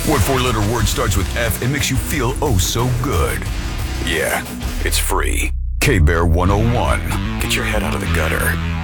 What four-letter word starts with F and makes you feel oh so good? Yeah, it's free. K-Bear 101. Get your head out of the gutter